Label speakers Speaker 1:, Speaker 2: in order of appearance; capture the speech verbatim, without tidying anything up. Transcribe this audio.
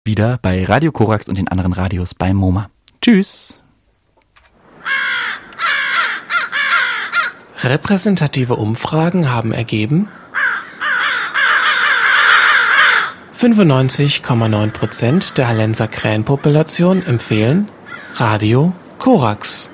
Speaker 1: wieder bei Radio Korax und den anderen Radios bei MoMA. Tschüss!
Speaker 2: Repräsentative Umfragen haben ergeben, fünfundneunzig Komma neun Prozent der Hallenser Krähenpopulation empfehlen Radio Korax.